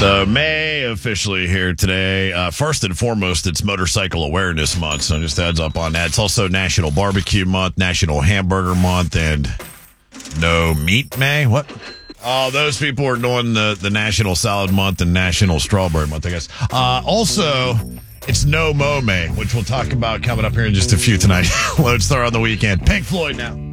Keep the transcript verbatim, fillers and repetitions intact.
So May officially here today. Uh, first and foremost, it's Motorcycle Awareness Month, so just heads up on that. It's also National Barbecue Month, National Hamburger Month, and No Meat May. What? Oh, those people are doing the, the National Salad Month and National Strawberry Month, I guess. Uh, also, it's No Mo May, which we'll talk about coming up here in just a few tonight. Let's start on the weekend. Pink Floyd now.